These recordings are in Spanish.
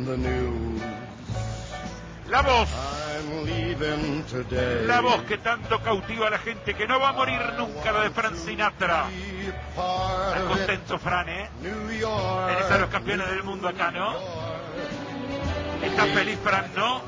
La voz que tanto cautiva a la gente, que no va a morir nunca, la de Frank Sinatra. ¿Estás contento, Fran, Tenés a los campeones del mundo acá, ¿no? ¿Estás feliz, Fran, no?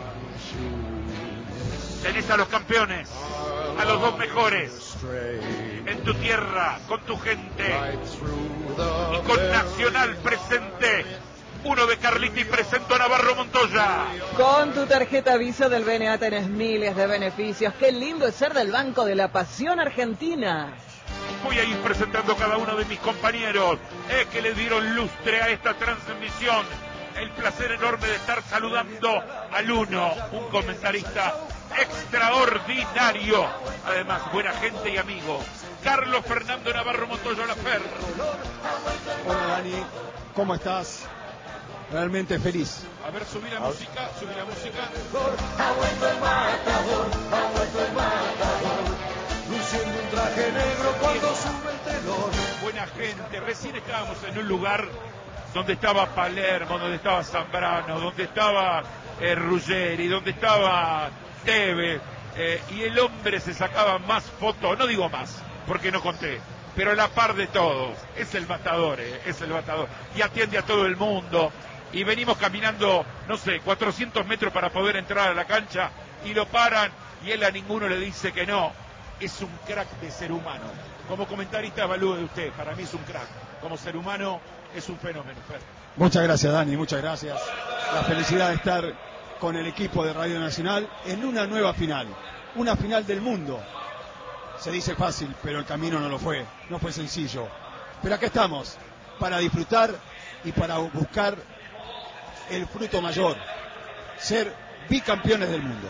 Tenés a los campeones, a los dos mejores, en tu tierra, con tu gente, y con Nacional presente. Uno de Carliti presentó a Navarro Montoya. Con tu tarjeta Visa del BNA tenés miles de beneficios. Qué lindo es ser del Banco de la Pasión Argentina. Voy a ir presentando a cada uno de mis compañeros que le dieron lustre a esta transmisión. El placer enorme de estar saludando al uno, un comentarista extraordinario, además buena gente y amigo, Carlos Fernando Navarro Montoya Lafer. Hola Dani, ¿cómo estás? Realmente feliz. A ver, subí la música, subí la música. Ha vuelto el matador, luciendo un traje negro cuando sube el telón. Buena gente, recién estábamos en un lugar donde estaba Palermo, donde estaba Zambrano, donde estaba Ruggeri, donde estaba Tevez, y el hombre se sacaba más fotos, no digo más, porque no conté, pero a la par de todos. Es el matador, es el matador, y atiende a todo el mundo. Y venimos caminando, no sé, 400 metros para poder entrar a la cancha, y lo paran, y él a ninguno le dice que no. Es un crack de ser humano. Como comentarista evalúe de usted, para mí es un crack. Como ser humano es un fenómeno. Muchas gracias, Dani, muchas gracias. La felicidad de estar con el equipo de Radio Nacional en una nueva final. Una final del mundo. Se dice fácil, pero el camino no lo fue. No fue sencillo. Pero acá estamos, para disfrutar y para buscar el fruto mayor, ser bicampeones del mundo.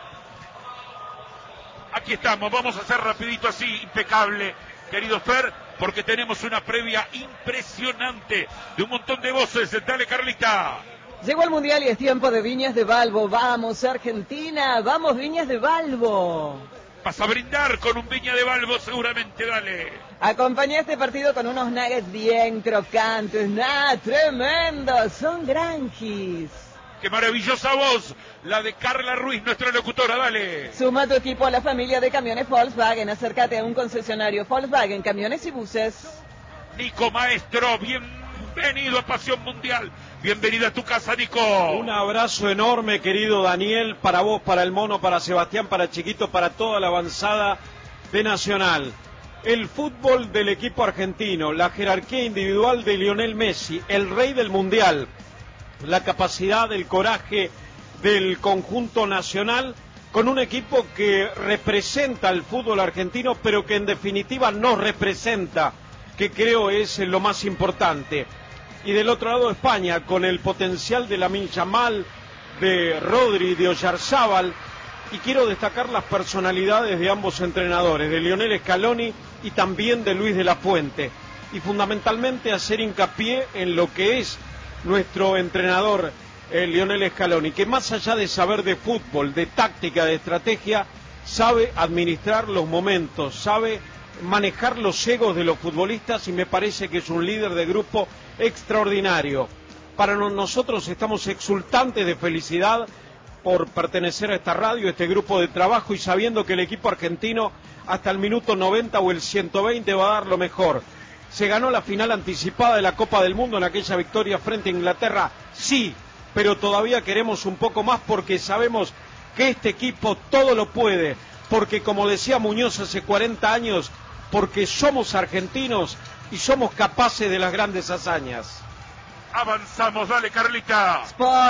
Aquí estamos, vamos a hacer rapidito así, impecable, querido Fer, porque tenemos una previa impresionante de un montón de voces. Dale, Carlita. Llegó el Mundial y es tiempo de Viñas de Balbo. Vamos, Argentina, vamos, Viñas de Balbo. Vas a brindar con un Viña de Balbo seguramente, dale. Acompañé este partido con unos nuggets bien crocantes, tremendos, son granjis. Qué maravillosa voz, la de Carla Ruiz, nuestra locutora, dale. Suma tu equipo a la familia de camiones Volkswagen, acércate a un concesionario Volkswagen, camiones y buses. Nico Maestro, bienvenido a Pasión Mundial. Bienvenida a tu casa, Nico. Un abrazo enorme, querido Daniel, para vos, para el Mono, para Sebastián, para Chiquito, para toda la avanzada de Nacional. El fútbol del equipo argentino, la jerarquía individual de Lionel Messi, el rey del Mundial, la capacidad, el coraje del conjunto nacional, con un equipo que representa al fútbol argentino, pero que en definitiva nos representa, que creo es lo más importante. Y del otro lado España, con el potencial de Lamine Yamal, de Rodri, de Oyarzábal, y quiero destacar las personalidades de ambos entrenadores, de Lionel Scaloni y también de Luis de la Fuente, y fundamentalmente hacer hincapié en lo que es nuestro entrenador Lionel Scaloni, que más allá de saber de fútbol, de táctica, de estrategia, sabe administrar los momentos, sabe manejar los egos de los futbolistas, y me parece que es un líder de grupo extraordinario. Para nosotros estamos exultantes de felicidad por pertenecer a esta radio, a este grupo de trabajo, y sabiendo que el equipo argentino hasta el minuto 90 o el 120 va a dar lo mejor. ¿Se ganó la final anticipada de la Copa del Mundo en aquella victoria frente a Inglaterra? Sí, pero todavía queremos un poco más, porque sabemos que este equipo todo lo puede, porque como decía Muñoz hace 40 años, porque somos argentinos y somos capaces de las grandes hazañas. Avanzamos, dale, Carlita.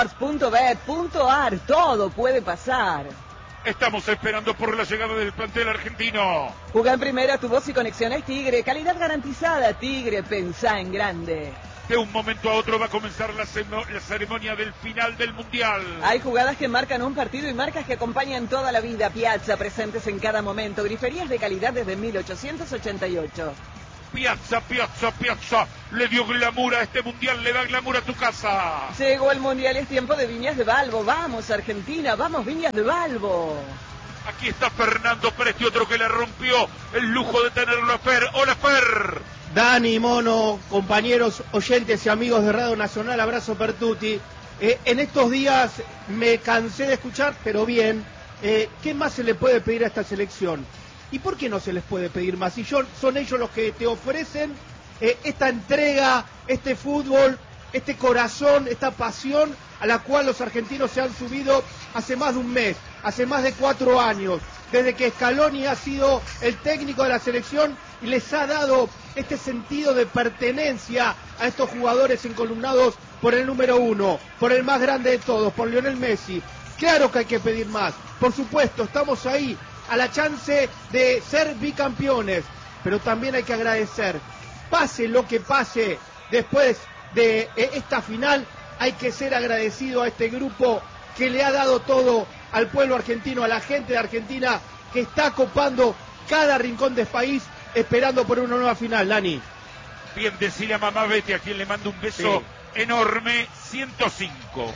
Sports.bet.ar, todo puede pasar. Estamos esperando por la llegada del plantel argentino. Juega en primera, tu voz y conexiones Tigre, calidad garantizada. Tigre, pensá en grande. De un momento a otro va a comenzar la ceremonia del final del Mundial. Hay jugadas que marcan un partido y marcas que acompañan toda la vida. Piazza, presentes en cada momento. Griferías de calidad desde 1888. Piazza, le dio glamour a este Mundial, le da glamour a tu casa. Llegó el Mundial, es tiempo de Viñas de Balbo. Vamos, Argentina, vamos, Viñas de Balbo. Aquí está Fernando Presti, otro que le rompió el lujo de tenerlo a Fer. Hola, Fer. Dani, Mono, compañeros, oyentes y amigos de Radio Nacional, abrazo per tutti. En estos días me cansé de escuchar, pero bien, ¿qué más se le puede pedir a esta selección? ¿Y por qué no se les puede pedir más? Si son ellos los que te ofrecen esta entrega, este fútbol, este corazón, esta pasión a la cual los argentinos se han subido hace más de un mes, hace más de 4 años, desde que Scaloni ha sido el técnico de la selección y les ha dado este sentido de pertenencia a estos jugadores encolumnados por el número 1, por el más grande de todos, por Lionel Messi. Claro que hay que pedir más, por supuesto, estamos ahí a la chance de ser bicampeones, pero también hay que agradecer, pase lo que pase después de esta final, hay que ser agradecido a este grupo que le ha dado todo al pueblo argentino, a la gente de Argentina que está copando cada rincón del país esperando por una nueva final, Dani. Bien, decirle a mamá Betty, a quien le mando un beso enorme, 105,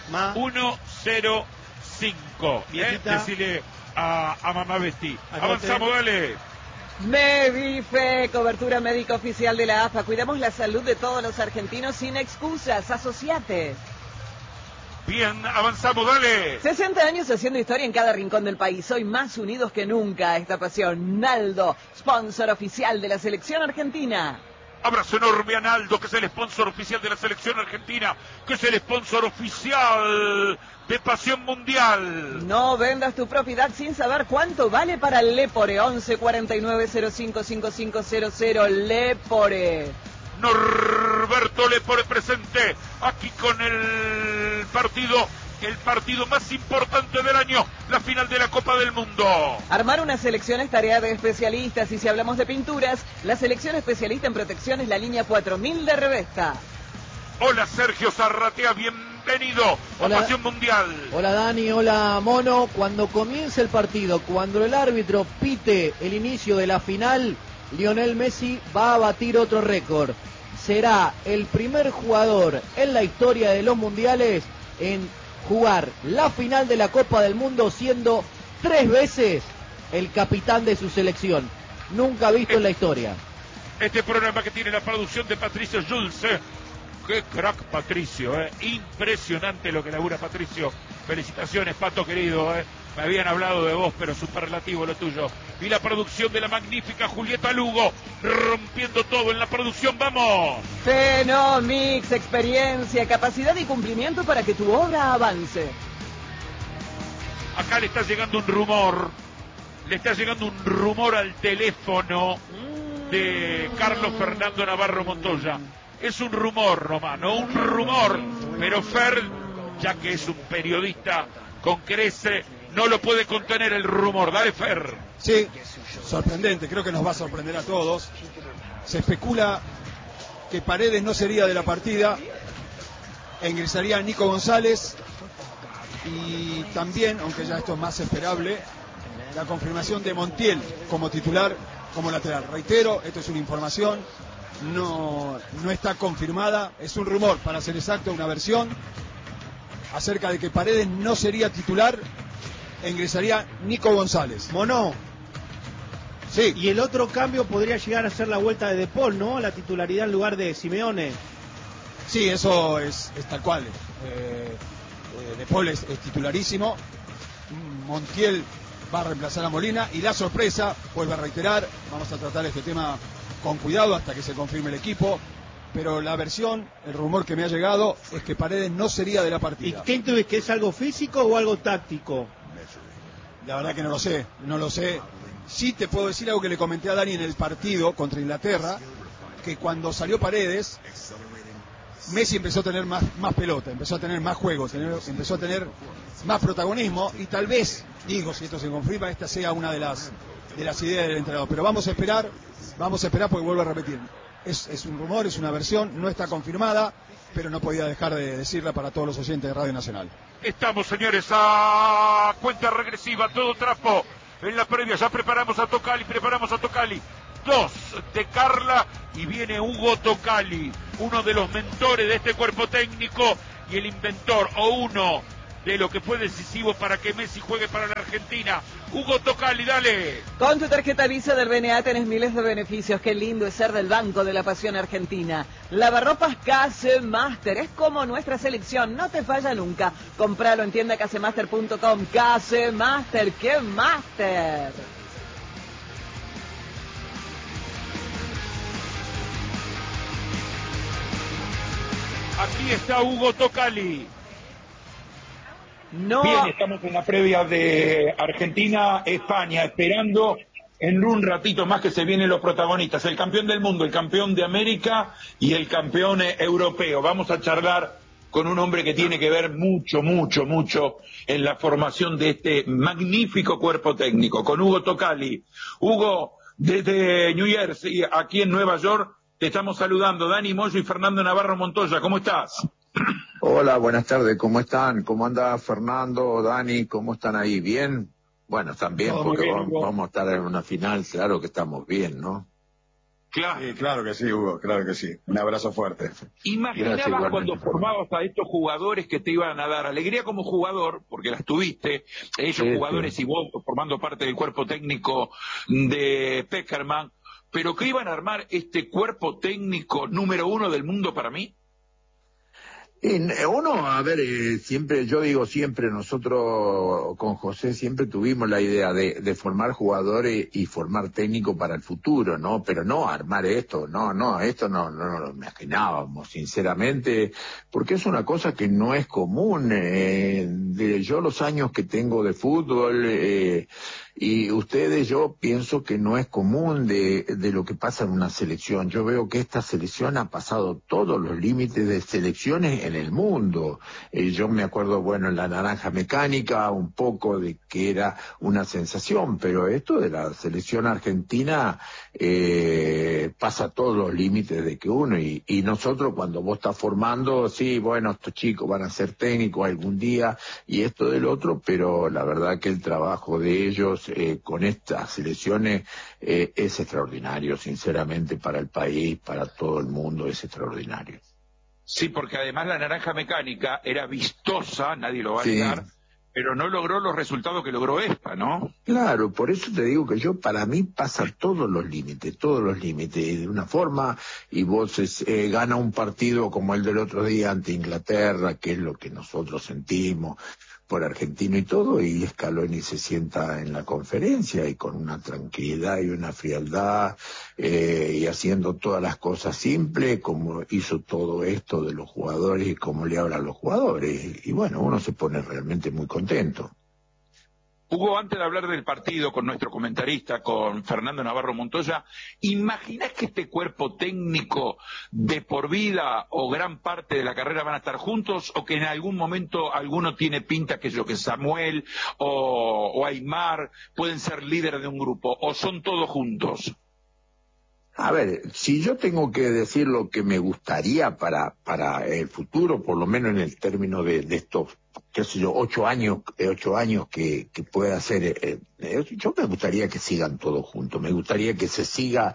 105. Decirle a mamá Betty. Avanzamos, dale. Medife, cobertura médica oficial de la AFA. Cuidamos la salud de todos los argentinos sin excusas. Asociate. Bien, avanzamos, dale. 60 años haciendo historia en cada rincón del país. Hoy más unidos que nunca. Esta pasión. Naldo, sponsor oficial de la selección argentina. Abrazo enorme a Naldo, que es el sponsor oficial de la selección argentina, que es el sponsor oficial de Pasión Mundial. No vendas tu propiedad sin saber cuánto vale para el Lepore. 11 49 05 5500 Lepore. Norberto Lepore presente aquí con el partido más importante del año, la final de la Copa del Mundo. Armar una selección es tarea de especialistas y si hablamos de pinturas, la selección especialista en protección es la línea 4000 de Revesta. Hola Sergio Zarratea, bienvenido a Pasión Mundial. Hola Dani, hola Mono. Cuando comience el partido, cuando el árbitro pite el inicio de la final, Lionel Messi va a batir otro récord. Será el primer jugador en la historia de los mundiales en jugar la final de la Copa del Mundo siendo 3 veces el capitán de su selección. Nunca visto en la historia. Este programa que tiene la producción de Patricio Jules. Qué crack Patricio, impresionante lo que labura Patricio. Felicitaciones, Pato querido, Me habían hablado de vos, pero superlativo lo tuyo. Y la producción de la magnífica Julieta Lugo, rompiendo todo en la producción, ¡vamos! Fenomix, experiencia, capacidad y cumplimiento para que tu obra avance. Acá le está llegando un rumor al teléfono de Carlos Fernando Navarro Montoya. Es un rumor, Romano, un rumor, pero Fer, ya que es un periodista con crece, no lo puede contener el rumor. Dale, Fer. Sí, sorprendente, creo que nos va a sorprender a todos. Se especula que Paredes no sería de la partida, ingresaría Nico González y también, aunque ya esto es más esperable, la confirmación de Montiel como titular, como lateral. Reitero, esto es una información. No está confirmada, es un rumor, para ser exacto, una versión acerca de que Paredes no sería titular e ingresaría Nico González. Mono. Sí. Y el otro cambio podría llegar a ser la vuelta de De Paul, ¿no? A la titularidad en lugar de Simeone. Sí, eso es tal cual. De Paul es titularísimo. Montiel va a reemplazar a Molina y la sorpresa, vuelvo a reiterar, vamos a tratar este tema con cuidado hasta que se confirme el equipo, pero la versión, el rumor que me ha llegado es que Paredes no sería de la partida. ¿Y qué intuís, que es algo físico o algo táctico? La verdad que no lo sé. Sí te puedo decir algo que le comenté a Dani en el partido contra Inglaterra, que cuando salió Paredes, Messi empezó a tener más pelota, empezó a tener más juegos, empezó a tener más protagonismo y tal vez, digo, si esto se confirma, esta sea una de las ideas del entrenador. Pero vamos a esperar porque vuelvo a repetir. Es un rumor, es una versión, no está confirmada, pero no podía dejar de decirla para todos los oyentes de Radio Nacional. Estamos, señores, a cuenta regresiva, todo trapo. En la previa ya preparamos a Tocali. 2 de Carla y viene Hugo Tocali, uno de los mentores de este cuerpo técnico y el inventor o uno de lo que fue decisivo para que Messi juegue para la Argentina. Hugo Tocali, dale. Con tu tarjeta Visa del BNA tenés miles de beneficios. Qué lindo es ser del Banco de la Pasión Argentina. Lavarropas Casemaster es como nuestra selección, no te falla nunca. Compralo en tiendacasemaster.com. Casemaster, ¡qué máster! Aquí está Hugo Tocali. No. Bien, estamos en la previa de Argentina-España, esperando en un ratito más que se vienen los protagonistas, el campeón del mundo, el campeón de América y el campeón europeo. Vamos a charlar con un hombre que tiene que ver mucho en la formación de este magnífico cuerpo técnico, con Hugo Tocali. Hugo, desde New Jersey, aquí en Nueva York, te estamos saludando, Dani Moyo y Fernando Navarro Montoya. ¿Cómo estás? Hola, buenas tardes, ¿cómo están? ¿Cómo anda Fernando, Dani? ¿Cómo están ahí? ¿Bien? Bueno, están bien porque vamos a estar en una final, claro que estamos bien, ¿no? Claro. Sí, claro que sí, Hugo, claro que sí. Un abrazo fuerte. ¿Imaginabas cuando formabas a estos jugadores que te iban a dar alegría como jugador, porque las tuviste, ellos jugadores y vos formando parte del cuerpo técnico de Peckerman, pero que iban a armar este cuerpo técnico número 1 del mundo para mí? Uno, a ver, siempre, yo digo siempre, nosotros con José siempre tuvimos la idea de formar jugadores y formar técnicos para el futuro, ¿no? Pero no armar esto, esto no lo imaginábamos, sinceramente, porque es una cosa que no es común. Yo los años que tengo de fútbol, y ustedes, yo pienso que no es común de lo que pasa en una selección. Yo veo que esta selección ha pasado todos los límites de selecciones en el mundo. Yo me acuerdo, bueno, en la Naranja Mecánica, un poco de que era una sensación, pero esto de la selección argentina pasa todos los límites de que uno, y nosotros cuando vos estás formando, sí, bueno, estos chicos van a ser técnicos algún día, y esto del otro, pero la verdad que el trabajo de ellos con estas selecciones es extraordinario, sinceramente, para el país, para todo el mundo, es extraordinario. Sí, porque además la Naranja Mecánica era vistosa, nadie lo va a negar, pero no logró los resultados que logró esta, ¿no? Claro, por eso te digo que para mí pasa todos los límites, de una forma, y vos gana un partido como el del otro día ante Inglaterra, que es lo que nosotros sentimos por Argentino y todo, y Scaloni se sienta en la conferencia y con una tranquilidad y una frialdad, y haciendo todas las cosas simples, como hizo todo esto de los jugadores y cómo le habla a los jugadores, y bueno, uno se pone realmente muy contento. Hugo, antes de hablar del partido con nuestro comentarista, con Fernando Navarro Montoya, ¿imaginás que este cuerpo técnico de por vida o gran parte de la carrera van a estar juntos, o que en algún momento alguno tiene pinta que Samuel o Aymar pueden ser líderes de un grupo, o son todos juntos? A ver, si yo tengo que decir lo que me gustaría para el futuro, por lo menos en el término de estos, qué sé yo, 8 años que pueda ser, yo me gustaría que sigan todos juntos, me gustaría que se siga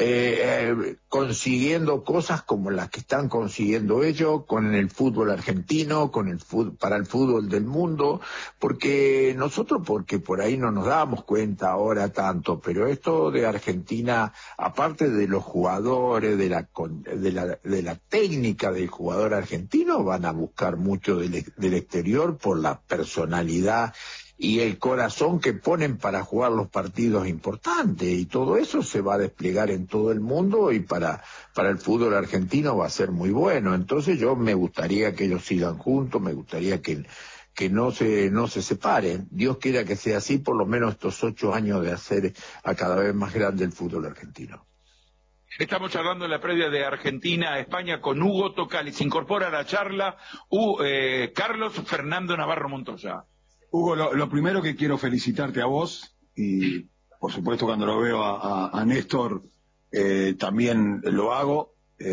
consiguiendo cosas como las que están consiguiendo ellos con el fútbol argentino, para el fútbol del mundo, porque por ahí no nos damos cuenta ahora tanto, pero esto de Argentina, aparte de los jugadores, de la técnica del jugador argentino, van a buscar mucho del exterior por la personalidad y el corazón que ponen para jugar los partidos importantes, y todo eso se va a desplegar en todo el mundo, y para el fútbol argentino va a ser muy bueno. Entonces yo me gustaría que ellos sigan juntos, me gustaría que no se separen. Dios quiera que sea así, por lo menos estos 8 años de hacer a cada vez más grande el fútbol argentino. Estamos charlando en la previa de Argentina a España con Hugo Tocali. Se incorpora a la charla Carlos Fernando Navarro Montoya. Hugo, lo primero que quiero felicitarte a vos, y por supuesto cuando lo veo a Néstor también lo hago,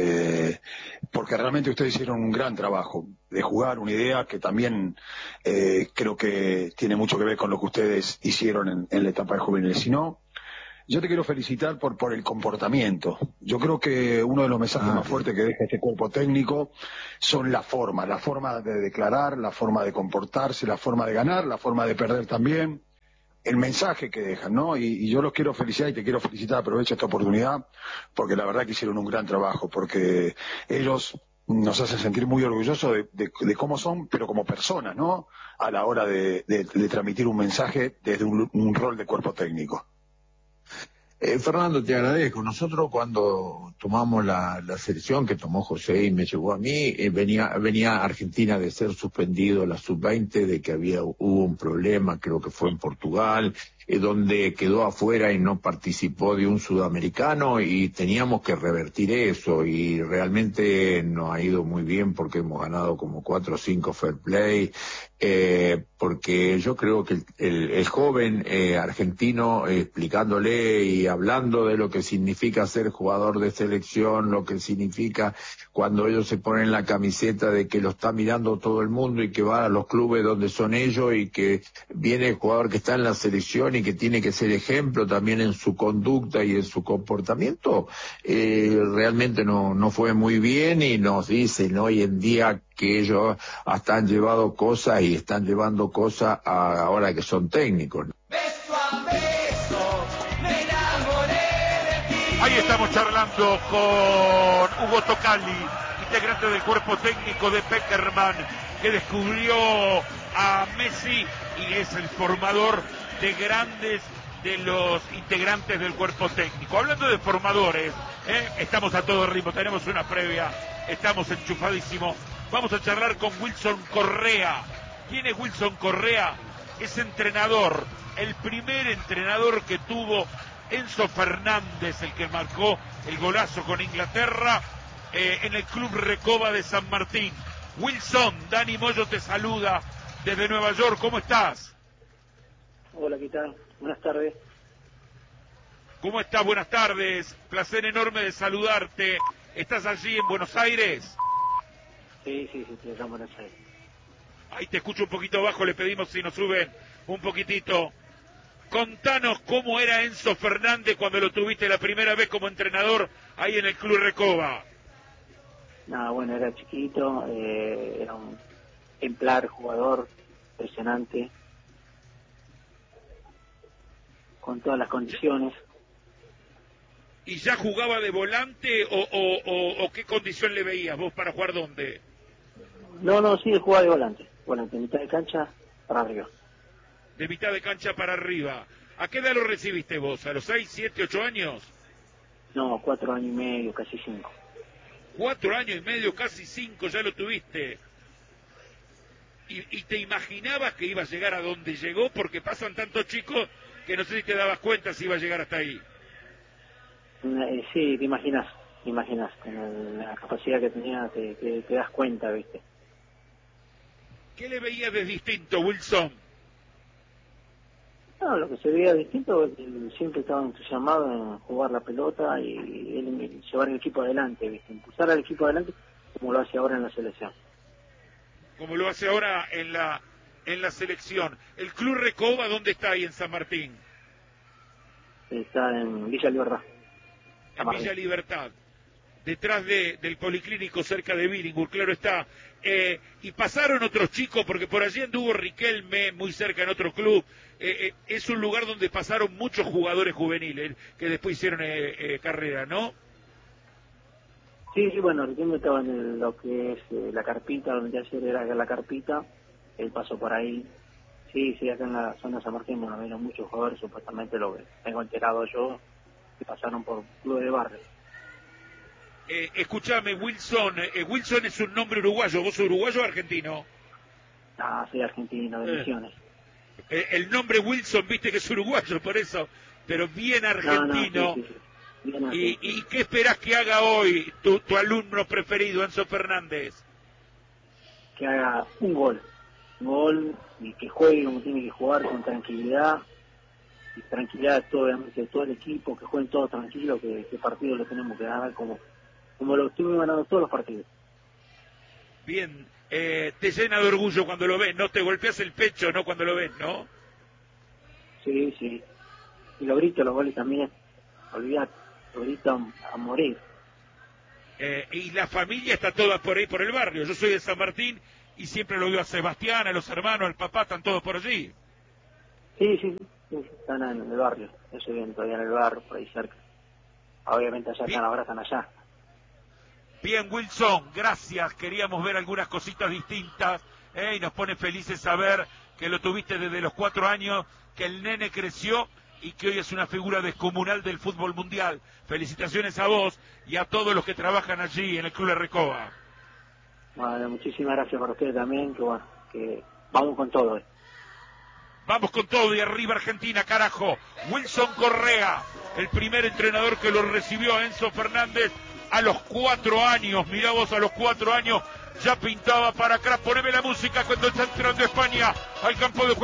porque realmente ustedes hicieron un gran trabajo de jugar una idea que también creo que tiene mucho que ver con lo que ustedes hicieron en la etapa de juveniles. Si no, yo te quiero felicitar por el comportamiento. Yo creo que uno de los mensajes más fuertes que deja este cuerpo técnico son la forma de declarar, la forma de comportarse, la forma de ganar, la forma de perder también. el mensaje que dejan, ¿no? Y yo los quiero felicitar y te quiero felicitar, aprovecho esta oportunidad, porque la verdad que hicieron un gran trabajo, porque ellos nos hacen sentir muy orgullosos de cómo son, pero como personas, ¿no? A la hora de transmitir un mensaje desde un rol de cuerpo técnico. Fernando, te agradezco. Nosotros cuando tomamos la selección que tomó José y me llegó a mí, venía Argentina de ser suspendido la sub-20, de que hubo un problema, creo que fue en Portugal, donde quedó afuera y no participó de un sudamericano, y teníamos que revertir eso, y realmente nos ha ido muy bien porque hemos ganado como 4 o 5 fair play, porque yo creo que el joven argentino, explicándole y hablando de lo que significa ser jugador de selección, lo que significa cuando ellos se ponen la camiseta de que lo está mirando todo el mundo y que va a los clubes donde son ellos, y que viene el jugador que está en la selección y que tiene que ser ejemplo también en su conducta y en su comportamiento, realmente no fue muy bien, y nos dicen hoy en día que ellos hasta han llevado cosas y están llevando cosas ahora que son técnicos. Beso a beso, me enamoré de ti. Ahí estamos charlando con Hugo Tocali, integrante del cuerpo técnico de Peckerman, que descubrió a Messi y es el formador de grandes de los integrantes del cuerpo técnico. Hablando de formadores, estamos a todo ritmo, tenemos una previa, estamos enchufadísimos. Vamos a charlar con Wilson Correa. ¿Quién es Wilson Correa? Es entrenador, el primer entrenador que tuvo Enzo Fernández, el que marcó el golazo con Inglaterra en el Club Recoba de San Martín. Wilson, Dani Moyo te saluda desde Nueva York, ¿cómo estás? Hola, ¿qué tal? Buenas tardes. ¿Cómo estás? Buenas tardes, placer enorme de saludarte. ¿Estás allí en Buenos Aires? Sí, estoy acá en Buenos Aires. Ahí te escucho un poquito bajo, le pedimos si nos suben un poquitito. Contanos cómo era Enzo Fernández cuando lo tuviste la primera vez como entrenador ahí en el Club Recoba. Nada, bueno, era chiquito, era un ejemplar jugador, impresionante, con todas las condiciones. ¿Y ya jugaba de volante o qué condición le veías vos para jugar dónde? No, sí, jugaba de volante, mitad de cancha para arriba. De mitad de cancha para arriba. ¿A qué edad lo recibiste vos? ¿A los 6, 7, 8 años? No, 4 años y medio, casi 5. 4 años y medio, casi 5 ya lo tuviste. ¿Y te imaginabas que iba a llegar a donde llegó? Porque pasan tantos chicos que no sé si te dabas cuenta si iba a llegar hasta ahí. Sí, te imaginas, con la capacidad que tenía, te das cuenta, ¿viste? ¿Qué le veías de distinto, Wilson? No, lo que se veía distinto es que él siempre estaba entusiasmado en jugar la pelota y llevar el equipo adelante, ¿viste? Impulsar al equipo adelante como lo hace ahora en la selección. Como lo hace ahora en la selección. ¿El Club Recoba dónde está ahí en San Martín? Está en Villa Libertad. En Villa Libertad, detrás del Policlínico, cerca de Billinghurst, claro está. Y pasaron otros chicos, porque por allí anduvo Riquelme, muy cerca en otro club. Es un lugar donde pasaron muchos jugadores juveniles que después hicieron carrera, ¿no? Sí, bueno, Riquelme estaba en lo que es la carpita, donde ayer era la carpita, él pasó por ahí. Sí, acá en la zona de San Martín, bueno, vieron muchos jugadores, supuestamente lo que tengo enterado yo, que pasaron por club de barrio. Escúchame, Wilson. Wilson es un nombre uruguayo. ¿Vos sos uruguayo o argentino? Ah, soy argentino, de Misiones. El nombre Wilson, viste que es uruguayo, por eso, pero bien argentino. Sí. Bien argentino. ¿Y qué esperás que haga hoy tu alumno preferido, Enzo Fernández? Que haga un gol y que juegue como tiene que jugar, con tranquilidad. Y tranquilidad de todo el equipo, que jueguen todos tranquilos, que partido lo tenemos que ganar como lo estuvimos ganando todos los partidos. Bien, te llena de orgullo cuando lo ves, ¿no? Te golpeas el pecho, ¿no? Cuando lo ves, ¿no? Sí. Y lo grito, los goles también. Olvidate, lo grito a morir. Y la familia está toda por ahí, por el barrio. Yo soy de San Martín y siempre lo veo a Sebastián, a los hermanos, al papá, están todos por allí. Sí, Sí, están en el barrio, eso bien, todavía en el barrio, por ahí cerca. Obviamente allá están, ahora están allá. Bien, Wilson, gracias. Queríamos ver algunas cositas distintas, y nos pone felices saber que lo tuviste desde los 4 años, que el nene creció y que hoy es una figura descomunal del fútbol mundial. Felicitaciones a vos y a todos los que trabajan allí en el Club de Recoba. Bueno, muchísimas gracias para ustedes también, que bueno, que vamos con todo. Vamos con todo y arriba Argentina, carajo. Wilson Correa, el primer entrenador que lo recibió a Enzo Fernández a los 4 años. Mirá vos, a los 4 años ya pintaba para atrás. Poneme la música cuando está entrando España al campo de juego.